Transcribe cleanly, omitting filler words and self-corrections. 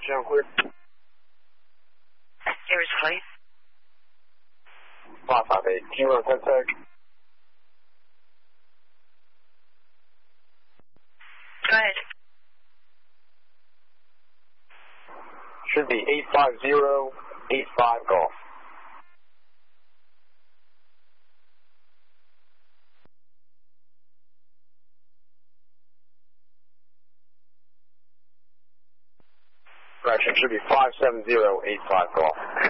Direction, clear. Aries flight. 558. Can you run contact? Go ahead. Should be 85085 Golf. Direction should be 57085 Golf.